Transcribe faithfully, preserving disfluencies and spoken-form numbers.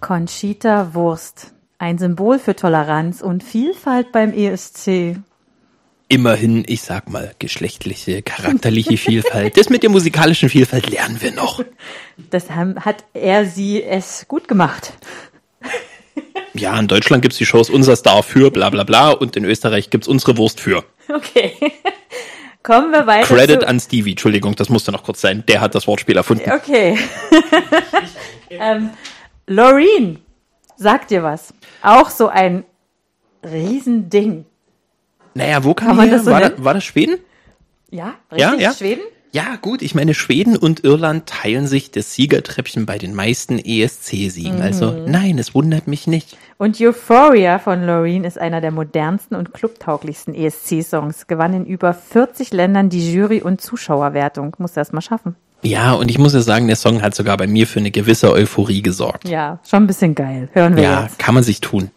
Conchita Wurst. Ein Symbol für Toleranz und Vielfalt beim E S C. Immerhin, ich sag mal, geschlechtliche, charakterliche Vielfalt. Das mit der musikalischen Vielfalt lernen wir noch. Das haben, hat er, sie, es gut gemacht. Ja, in Deutschland gibt's die Shows Unser Star für bla bla bla und in Österreich gibt's Unsere Wurst für. Okay. Kommen wir weiter Credit zu... an Stevie, Entschuldigung, das musste noch kurz sein. Der hat das Wortspiel erfunden. Okay. ähm, Loreen, sagt dir was? Auch so ein Riesending. Naja, wo kam Kann man her? das so war, nennen? da, war das Schweden? Ja, richtig, Ja, ja. Schweden? Ja, gut, ich meine, Schweden und Irland teilen sich das Siegertreppchen bei den meisten E S C-Siegen. Mhm. Also nein, es wundert mich nicht. Und Euphoria von Loreen ist einer der modernsten und clubtauglichsten E S C-Songs. Gewann in über vierzig Ländern die Jury- und Zuschauerwertung. Muss das mal schaffen. Ja, und ich muss ja sagen, der Song hat sogar bei mir für eine gewisse Euphorie gesorgt. Ja, schon ein bisschen geil. Hören wir ja, jetzt. Ja, kann man sich tun.